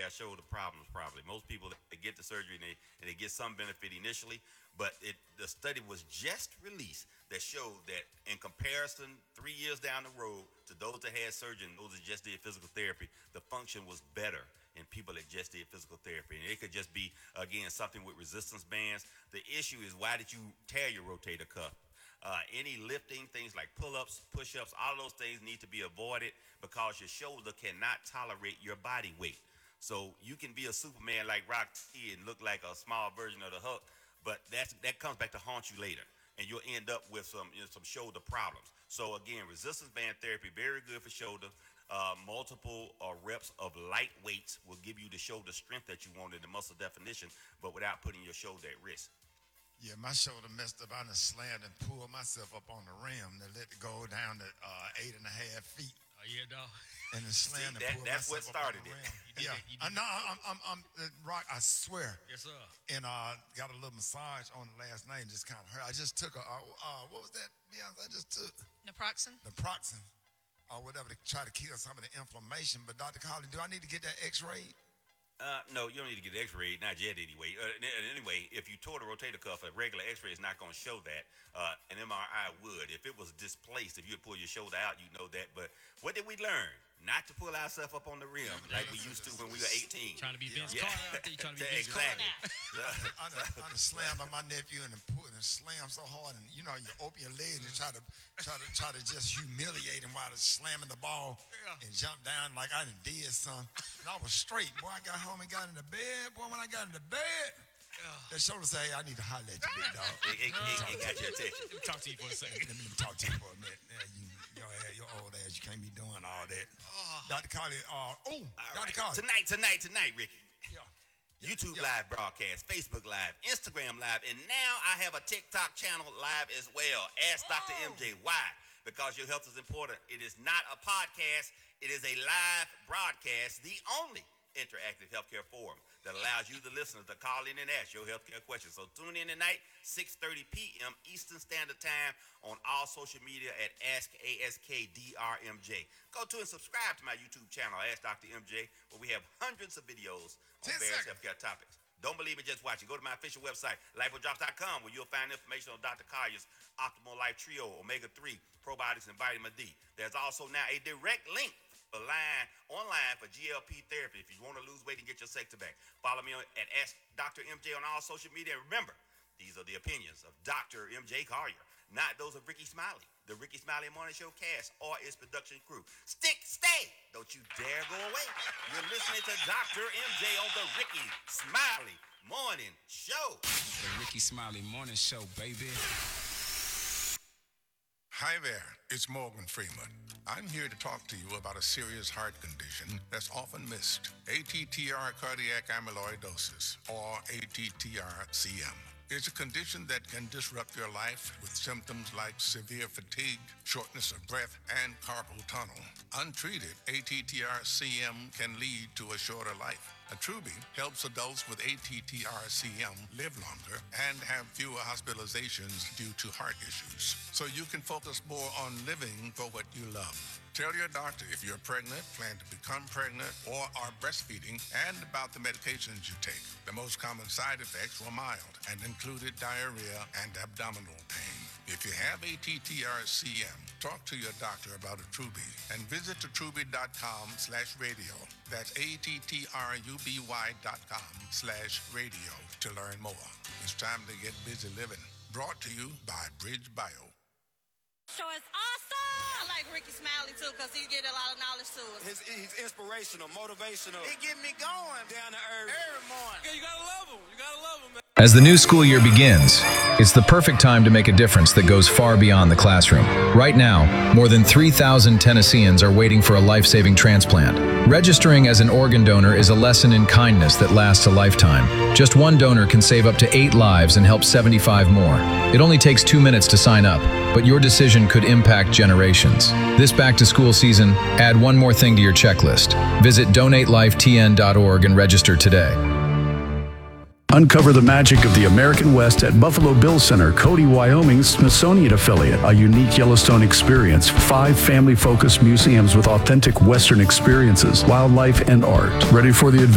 have shoulder problems. Probably most people that get the surgery and they get some benefit initially, but the study was just released that showed that in comparison, 3 years down the road to those that had surgery and those that just did physical therapy, the function was better in people that just did physical therapy. And it could just be, again, something with resistance bands. The issue is, why did you tear your rotator cuff? Any lifting, things like pull-ups, push-ups, all those things need to be avoided because your shoulder cannot tolerate your body weight. So you can be a Superman like Rocky and look like a small version of the Hulk, but that comes back to haunt you later, and you'll end up with some shoulder problems. So again, resistance band therapy, very good for shoulder. Multiple reps of light weights will give you the shoulder strength that you want and the muscle definition, but without putting your shoulder at risk. Yeah, my shoulder messed up. I done slammed and pulled myself up on the rim to let it go down to 8.5 feet. Oh yeah, dog. And then slammed and pulled that's myself what started up on the it. rim. I'm Rock. I swear. Yes, sir. And got a little massage on it last night and just kind of hurt. I just took what was that? Yeah, I just took Naproxen. Or whatever to try to kill some of the inflammation. But Dr. Colley, do I need to get that X-rayed? No, you don't need to get X-rayed, not yet anyway. Anyway, if you tore the rotator cuff, a regular X-ray is not going to show that. An MRI would. If it was displaced, if you would pull your shoulder out, you know that. But what did we learn? Not to pull ourselves up on the rim like we used to when we were 18. Trying to be Vince Carter out there. Trying to be Vince Carter. Exactly. I done slammed on my nephew and pulled and slammed so hard, and you open your legs and try to just humiliate him while they're slamming the ball and jump down like I done did something. And I was straight. Boy, I got home and got in the bed. Boy, when I got in the bed, that shoulder say, "Hey, I need to holler at you, big dog." It got your attention. Let me talk to you for a second. Let me talk to you for a minute. Your old ass, you can't be doing all that. Dr. Colley, Dr. Colley. Tonight, Ricky. Yeah. YouTube live broadcast, Facebook live, Instagram live, and now I have a TikTok channel live as well. Ask Dr. MJ. Why? Because your health is important. It is not a podcast. It is a live broadcast, the only interactive healthcare forum that allows you, the listeners, to call in and ask your healthcare questions. So tune in tonight, 6:30 p.m. Eastern Standard Time on all social media at AskDrMJ. Go to and subscribe to my YouTube channel, Ask Dr. MJ, where we have hundreds of videos on various healthcare topics. Don't believe it, just watch it. Go to my official website, lifewithdrops.com, where you'll find information on Dr. Collier's Optimal Life Trio, Omega-3, probiotics, and vitamin D. There's also now a direct link online for GLP therapy if you want to lose weight and get your sex back. Follow me at Ask Dr. MJ on all social media. And remember, these are the opinions of Dr. MJ Collier, not those of Ricky Smiley, the Ricky Smiley Morning Show cast, or its production crew. Stay! Don't you dare go away. You're listening to Dr. MJ on the Ricky Smiley Morning Show. The Ricky Smiley Morning Show, baby. Hi there, it's Morgan Freeman. I'm here to talk to you about a serious heart condition that's often missed, ATTR cardiac amyloidosis, or ATTR-CM. It's a condition that can disrupt your life with symptoms like severe fatigue, shortness of breath, and carpal tunnel. Untreated, ATTR-CM can lead to a shorter life. Attruby helps adults with ATTR-CM live longer and have fewer hospitalizations due to heart issues, so you can focus more on living for what you love. Tell your doctor if you're pregnant, plan to become pregnant, or are breastfeeding, and about the medications you take. The most common side effects were mild and included diarrhea and abdominal pain. If you have ATTR-CM, talk to your doctor about Attruby and visit attruby.com/radio. That's ATTRUBY.com/radio to learn more. It's time to get busy living. Brought to you by Bridge Bio. So it's awesome. I like Ricky Smiley too because he get a lot of knowledge to us. He's inspirational, motivational. He get me going Down to earth. every morning. Yeah, you gotta love him. Man. As the new school year begins, it's the perfect time to make a difference that goes far beyond the classroom. Right now, more than 3,000 Tennesseans are waiting for a life-saving transplant. Registering as an organ donor is a lesson in kindness that lasts a lifetime. Just one donor can save up to 8 lives and help 75 more. It only takes 2 minutes to sign up, but your decision could impact generations. This back-to-school season, add one more thing to your checklist. Visit donatelifetn.org and register today. Uncover the magic of the American West at Buffalo Bill Center, Cody, Wyoming's Smithsonian affiliate. A unique Yellowstone experience. 5 family-focused museums with authentic Western experiences, wildlife, and art. Ready for the adventure?